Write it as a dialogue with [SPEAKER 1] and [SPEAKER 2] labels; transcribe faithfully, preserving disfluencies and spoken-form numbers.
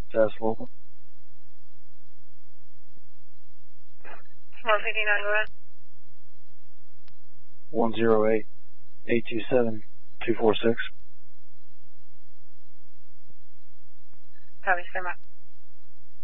[SPEAKER 1] Fast local.
[SPEAKER 2] one fifty-nine, go ahead.
[SPEAKER 1] one zero eight, eight two seven, two four six.
[SPEAKER 2] Copy, stand by.